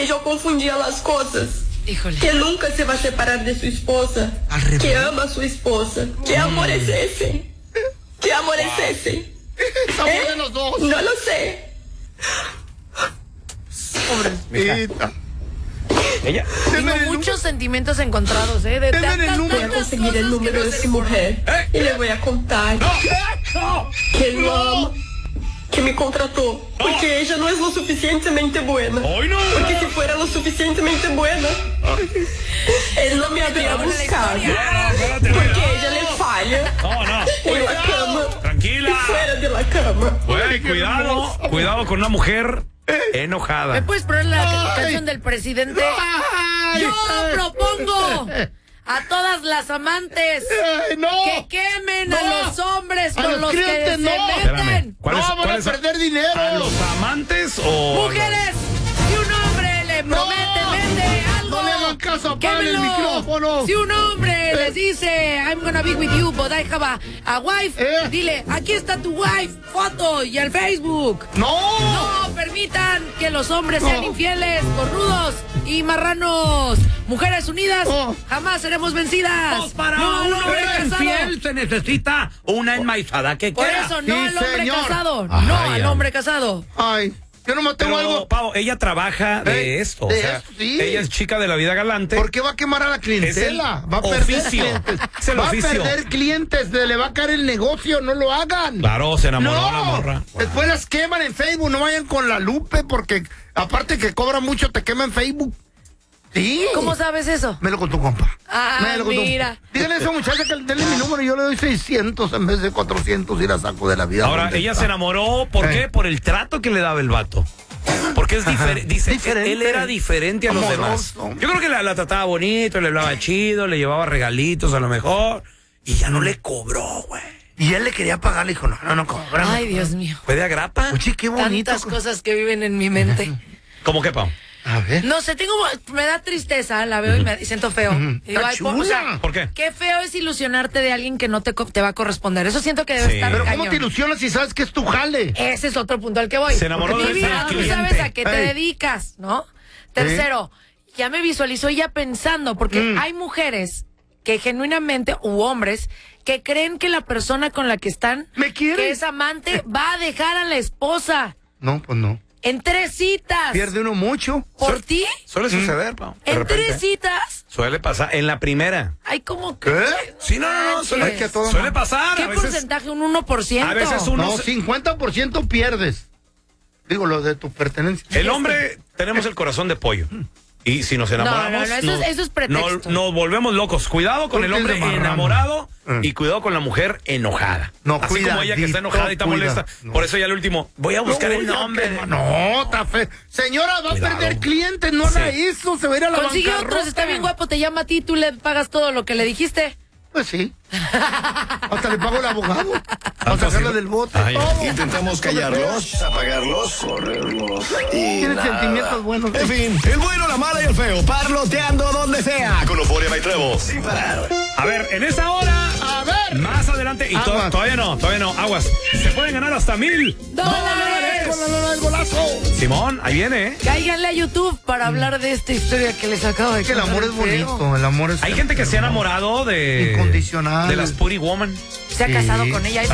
que yo confundía las cosas. Híjole. Que nunca se va a separar de su esposa. Que ama a su esposa. ¿Qué amor es ese? ¿Qué amor es ese? Somos de los dos. No lo sé. Pobrecita. Ella. Tengo muchos sentimientos encontrados, de tantas Voy a conseguir el número de su mujer y le voy a contar que él lo ama, que me contrató, porque ella no es lo suficientemente buena. Porque si fuera lo suficientemente buena, él no me habría buscado. Porque ella le falla en la cama. Tranquila. Y fuera de la cama. Güey, cuidado con una mujer enojada. ¿Me puedes poner la canción del presidente? Yo propongo a todas las amantes que quemen a los hombres con los que se meten. ¿Cuáles van a perder dinero. ¿A los amantes o...? Mujeres, si un hombre le promete, vende algo, no le hagan caso, apague el quémelo. micrófono. Si un hombre les dice, I'm gonna be with you, but I have a wife, dile, aquí está tu wife, foto y el Facebook. No permitan que los hombres sean infieles, cornudos y marranos. Mujeres unidas, jamás seremos vencidas. Pues para un hombre infiel se necesita una enmaizada que Por quiera. eso, no al hombre señor. casado. No al hombre casado. Ay, yo no me tengo Pero, algo. Pau, ella trabaja de esto. de o sea, esto, sí. ella es chica de la vida galante. ¿Por qué va a quemar a la clientela? Va a perder oficio. clientes. Es el Va oficio. a perder clientes, le va a caer el negocio, no lo hagan. Claro, se enamoró la morra. Después las queman en Facebook, no vayan con la Lupe porque aparte que cobra mucho te quema en Facebook. Sí. ¿Cómo sabes eso? Me lo contó compa. Ah, mira. Díganle a esa muchacha que denle mi número y yo le doy 600 en vez de 400 y la saco de la vida. Ahora, donde ella está. se enamoró, ¿por qué? Por el trato que le daba el vato. Porque es diferente. Dice, Diferente. él era diferente a los demás. Amoroso. Yo creo que la trataba bonito, le hablaba chido, le llevaba regalitos a lo mejor. Y ya no le cobró, güey. Y él le quería pagar, le dijo, no, cóbrame. Ay, Dios mío. ¿Fue de agrapa? Oye, qué bonito. Tantas cosas que viven en mi mente. ¿Cómo que, Pau? A ver. No sé, me da tristeza, la veo y siento feo. Y digo, ay, Está chula. ¿Por qué? qué feo es ilusionarte de alguien que no te va a corresponder. Eso siento que debe Sí. estar Pero cañón. ¿cómo te ilusionas si sabes que es tu jale? Ese es otro punto al que voy. Se enamoró Mi del vida, tú cliente. sabes a qué te Ey. dedicas, ¿no? Tercero, ya me visualizó ella pensando, porque hay mujeres que genuinamente, u hombres, que creen que la persona con la que están, ¿Me quiere? que es amante, va a dejar a la esposa No, pues no. en 3 citas. Pierde uno mucho. ¿Por ti? Suele suceder, Pau. De ¿En repente. 3 citas? Suele pasar. En la primera. Ay, ¿cómo que? ¿Qué? Sí, no. Ay, que a todo Suele mal. pasar. ¿Qué A veces, porcentaje? ¿Un 1%? a veces uno... No, 50% pierdes. Digo, lo de tu pertenencia. El hombre, tenemos el corazón de pollo. Y si nos enamoramos... No, eso es pretexto. Nos volvemos locos. Cuidado con el hombre Porque es de marrano. enamorado y cuidado con la mujer enojada. No, así como ella que está enojada y está molesta. No. Por eso ya al último, voy a buscar el nombre. No, está fe. Señora, va Cuidado. a perder clientes, no haga eso, se va a ir a la Consigue bancarrota. otros, está bien guapo, te llama a ti, tú le pagas todo lo que le dijiste. Pues sí. Hasta le pago al abogado. Para sacarla del bote. Ay, Todo. Intentamos callarlos, apagarlos, correrlos y Tiene nada. sentimientos buenos. En fin, el bueno, la mala y el feo, parloteando donde sea. Con Euforia Maitrevo, sin parar. A ver, en esa hora, A ver. más adelante, y Aguas. todavía no, aguas. Se pueden ganar hasta $1,000. El golazo. Simón, ahí viene, ¿eh? Cáiganle a YouTube para hablar de esta historia que les acabo de Es que el contar. amor es bonito, el amor es... Hay gente que se ha enamorado de... Incondicional. De las Puri Woman. Se ha casado con ella.